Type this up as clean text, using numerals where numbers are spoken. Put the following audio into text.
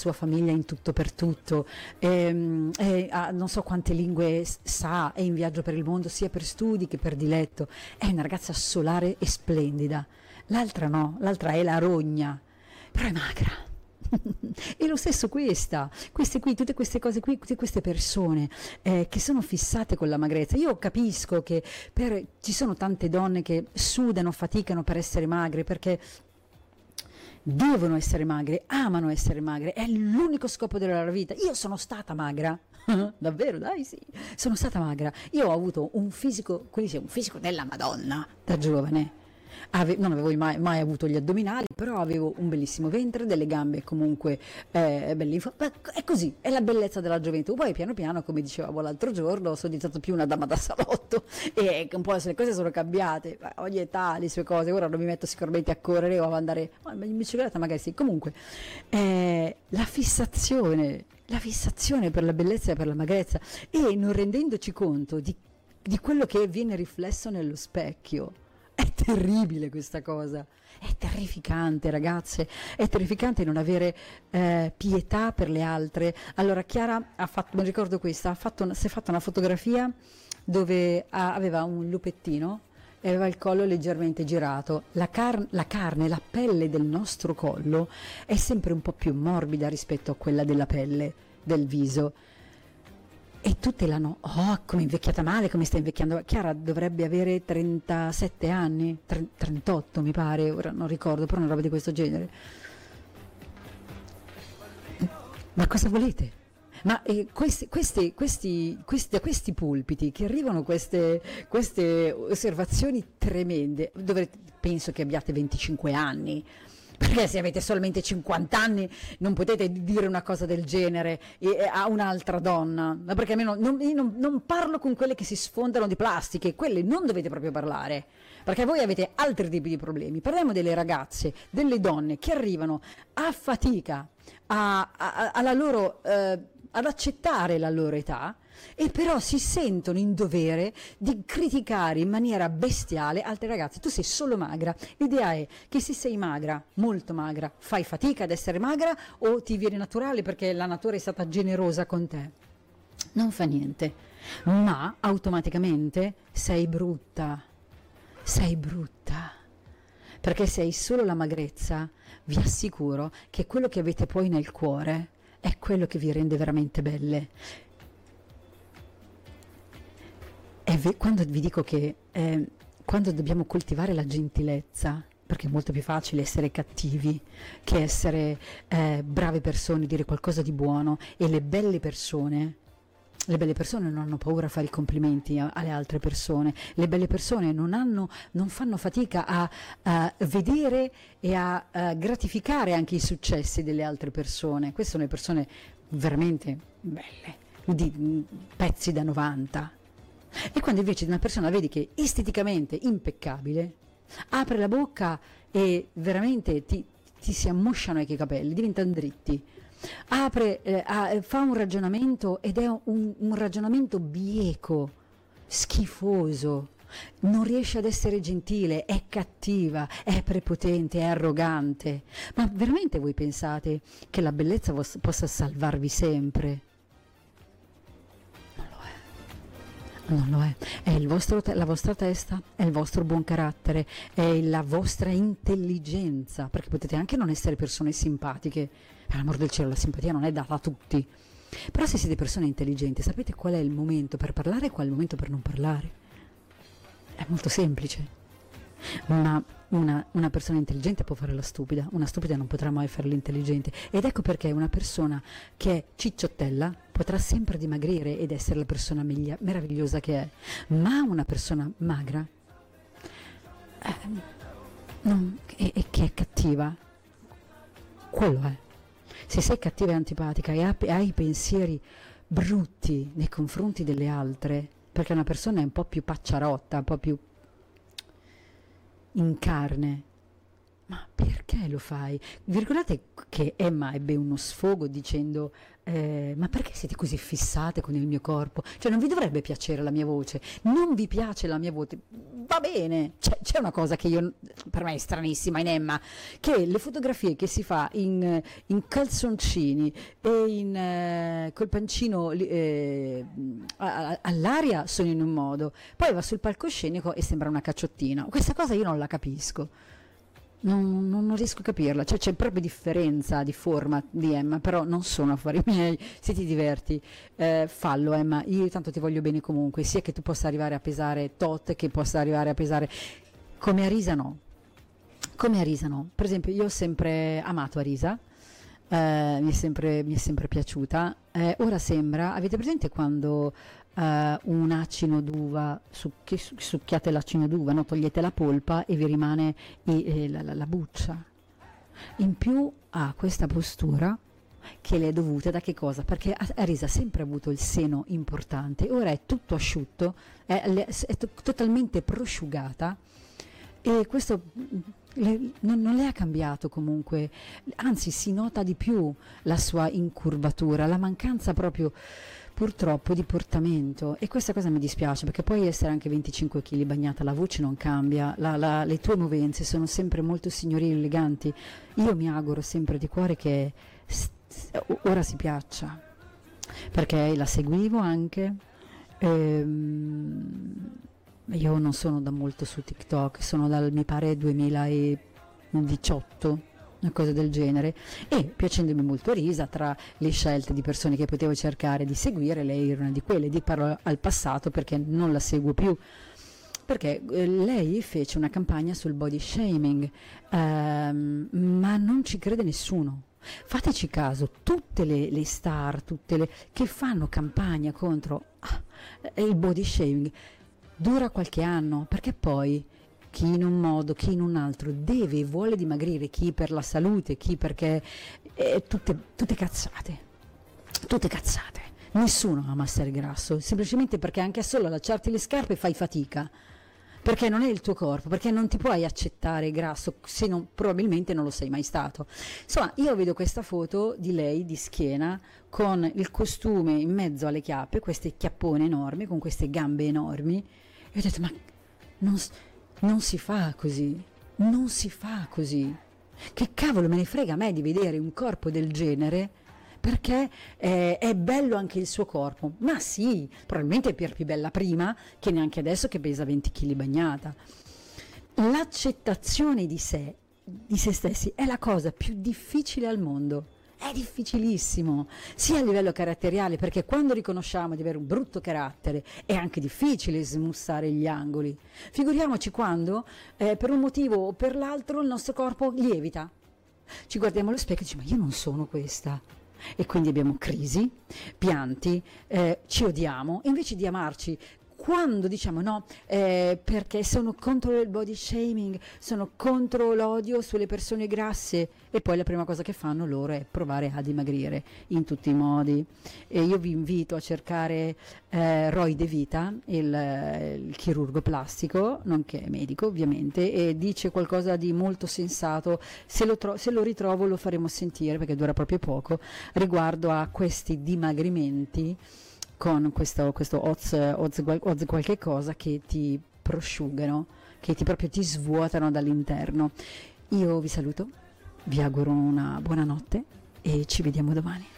sua famiglia in tutto per tutto, non so quante lingue sa, è in viaggio per il mondo sia per studi che per diletto, è una ragazza solare e splendida. L'altra no, l'altra è la rogna, però è magra. E lo stesso queste qui, tutte queste cose qui, tutte queste persone che sono fissate con la magrezza. Io capisco che ci sono tante donne che sudano, faticano per essere magre, perché devono essere magre, amano essere magre, è l'unico scopo della loro vita. Io sono stata magra, davvero, dai, sì, sono stata magra. Io ho avuto un fisico, quindi sì, un fisico della Madonna da giovane. Non avevo mai avuto gli addominali, però avevo un bellissimo ventre, delle gambe comunque belle. È così, è la bellezza della gioventù. Poi piano piano, come dicevamo l'altro giorno, sono diventata più una dama da salotto e un po' le cose sono cambiate. Ogni età, le sue cose. Ora non mi metto sicuramente a correre o ad andare in bicicletta, magari sì. Comunque, la fissazione per la bellezza e per la magrezza, e non rendendoci conto di quello che viene riflesso nello specchio. È terribile questa cosa, è terrificante, ragazze, è terrificante non avere pietà per le altre. Allora Chiara ha fatto, mi ricordo questa, si è fatta una fotografia dove aveva un lupettino e aveva il collo leggermente girato. La carne, la pelle del nostro collo è sempre un po' più morbida rispetto a quella della pelle del viso. E tutte l'hanno, come invecchiata male, come sta invecchiando. Chiara dovrebbe avere 37 anni, 38 mi pare, ora non ricordo, però una roba di questo genere. Ma cosa volete? Ma da questi pulpiti che arrivano queste osservazioni tremende, penso che abbiate 25 anni. Perché se avete solamente 50 anni non potete dire una cosa del genere a un'altra donna? Ma perché almeno non parlo con quelle che si sfondano di plastiche, quelle non dovete proprio parlare, perché voi avete altri tipi di problemi. Parliamo delle ragazze, delle donne che arrivano a fatica alla loro, ad accettare la loro età, e però si sentono in dovere di criticare in maniera bestiale altre ragazze. Tu sei solo magra. L'idea è che se sei magra, molto magra, fai fatica ad essere magra o ti viene naturale perché la natura è stata generosa con te. Non fa niente, ma automaticamente sei brutta, perché se hai solo la magrezza, vi assicuro che quello che avete poi nel cuore è quello che vi rende veramente belle. Quando vi dico che quando dobbiamo coltivare la gentilezza, perché è molto più facile essere cattivi che essere brave persone, dire qualcosa di buono, e le belle persone non hanno paura a fare i complimenti alle altre persone, le belle persone non fanno fatica a vedere e a gratificare anche i successi delle altre persone. Queste sono le persone veramente belle, di pezzi da 90. E quando invece una persona vedi che è esteticamente impeccabile, apre la bocca e veramente ti si ammosciano anche i capelli, diventano dritti, fa un ragionamento ed è un ragionamento bieco, schifoso, non riesce ad essere gentile, è cattiva, è prepotente, è arrogante. Ma veramente voi pensate che la bellezza possa salvarvi sempre? Non lo è la vostra testa, è il vostro buon carattere, è la vostra intelligenza, perché potete anche non essere persone simpatiche, per l'amor del cielo la simpatia non è data a tutti, però se siete persone intelligenti sapete qual è il momento per parlare e qual è il momento per non parlare, è molto semplice, ma una persona intelligente può fare la stupida, una stupida non potrà mai fare l'intelligente, ed ecco perché una persona che è cicciottella potrà sempre dimagrire ed essere la persona meravigliosa che è, ma una persona magra e che è cattiva, quello è. Se sei cattiva e antipatica e hai pensieri brutti nei confronti delle altre, perché una persona è un po' più pacciarotta, un po' più in carne, Ma perché lo fai? Vi ricordate che Emma ebbe uno sfogo dicendo ma perché siete così fissate con il mio corpo? Cioè non vi dovrebbe piacere la mia voce? Non vi piace la mia voce? Va bene, c'è una cosa che per me è stranissima in Emma, che le fotografie che si fa in calzoncini e col pancino all'aria sono in un modo, poi va sul palcoscenico e sembra una cacciottina. Questa cosa io non la capisco. Non riesco a capirla, cioè c'è proprio differenza di forma di Emma, però non sono affari miei. Se ti diverti, fallo Emma, io tanto ti voglio bene comunque, sia che tu possa arrivare a pesare tot, che possa arrivare a pesare come Arisa. No, come Arisa no, per esempio io ho sempre amato Arisa, mi è sempre piaciuta. Ora sembra, avete presente quando un acino d'uva, succhiate l'acino d'uva, no? Togliete la polpa e vi rimane la buccia. In più ha questa postura che le è dovuta da che cosa? Perché Arisa ha sempre avuto il seno importante, ora è tutto asciutto, è totalmente prosciugata e questo non le ha cambiato comunque, anzi si nota di più la sua incurvatura, la mancanza proprio purtroppo di portamento, e questa cosa mi dispiace perché puoi essere anche 25 kg bagnata, la voce non cambia, le tue movenze sono sempre molto signorili, eleganti. Io mi auguro sempre di cuore che ora si piaccia, perché la seguivo anche. Io non sono da molto su TikTok, sono dal mi pare 2018, una cosa del genere, e piacendomi molto Risa, tra le scelte di persone che potevo cercare di seguire, lei era una di quelle. Parlo al passato perché non la seguo più, perché lei fece una campagna sul body shaming, ma non ci crede nessuno. Fateci caso, tutte le star, che fanno campagna contro il body shaming, dura qualche anno, perché poi chi in un modo, chi in un altro deve e vuole dimagrire, chi per la salute, chi perché tutte cazzate, nessuno ama essere grasso, semplicemente perché anche solo allacciarti le scarpe fai fatica, perché non è il tuo corpo, perché non ti puoi accettare grasso se probabilmente non lo sei mai stato. Insomma, io vedo questa foto di lei di schiena con il costume in mezzo alle chiappe, queste chiappone enormi con queste gambe enormi, e ho detto ma non si fa così, non si fa così. Che cavolo me ne frega a me di vedere un corpo del genere, perché è bello anche il suo corpo. Ma sì, probabilmente è più bella prima che neanche adesso che pesa 20 kg bagnata. L'accettazione di sé stessi è la cosa più difficile al mondo. È difficilissimo, sia a livello caratteriale, perché quando riconosciamo di avere un brutto carattere è anche difficile smussare gli angoli. Figuriamoci quando, per un motivo o per l'altro, il nostro corpo lievita. Ci guardiamo allo specchio e diciamo: ma io non sono questa. E quindi abbiamo crisi, pianti, ci odiamo, e invece di amarci, quando diciamo no, perché sono contro il body shaming, sono contro l'odio sulle persone grasse, e poi la prima cosa che fanno loro è provare a dimagrire in tutti i modi. E io vi invito a cercare Roy De Vita, il chirurgo plastico, nonché medico ovviamente, e dice qualcosa di molto sensato. Se lo ritrovo lo faremo sentire, perché dura proprio poco, riguardo a questi dimagrimenti con questo oz qualche cosa che ti prosciugano, che proprio ti svuotano dall'interno. Io vi saluto, vi auguro una buona notte e ci vediamo domani.